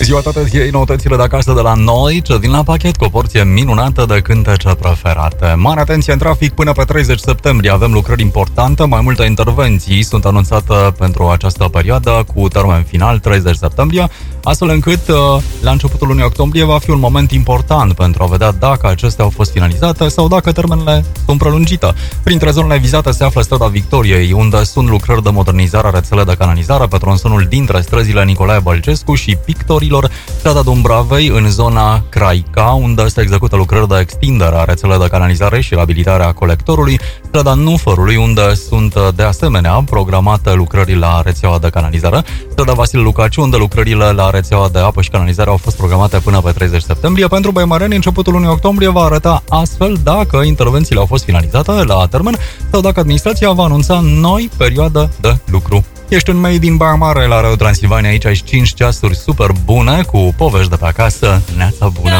ziua, toate noutățile de acasă de la noi, ce vin la pachet cu o porție minunată de cântece preferate. Mare atenție în trafic până pe 30 septembrie, avem lucrări importante, mai multe intervenții sunt anunțate pentru această perioadă cu termen final 30 septembrie, astfel încât la începutul lunii octombrie va fi un moment important pentru a vedea dacă acestea au fost finalizate sau dacă termenele sunt prelungite. Printre zonele vizate se află strada Victoriei, unde sunt lucrări de modernizare a rețelei de canalizare pe tronsonul dintre străzile Nicolae Bălcescu și Pictorilor, strada Dumbravei în zona Craica, unde se execută lucrări de extindere a rețelei de canalizare și reabilitarea colectorului, strada Nufărului, unde sunt de asemenea programate lucrări la rețeaua de canalizare, strada Vasile Lucaciu, unde lucrările la rețeaua de apă și canalizare au fost programate până pe 30 septembrie. Pentru Băimareni, începutul lunii octombrie va arăta astfel dacă intervențiile au fost finalizate la termen sau dacă administrația va anunța noi perioadă de lucru. Ești un Made in Baia Mare la Radio Transilvania, aici ai 5 ceasuri super bune cu povești de pe acasă. Neața bună!